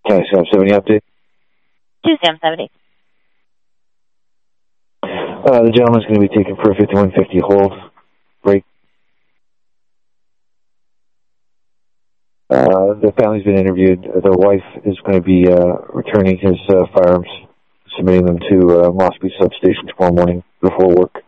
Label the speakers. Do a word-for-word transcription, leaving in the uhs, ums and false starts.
Speaker 1: County Sam seventy update.
Speaker 2: Two Sam seventy.
Speaker 1: Uh, the gentleman's going to be taken for a fifty-one fifty hold. Break. Uh, the family's been interviewed. The wife is going to be uh, returning his uh, firearms, submitting them to uh, Mossby substation tomorrow morning before work.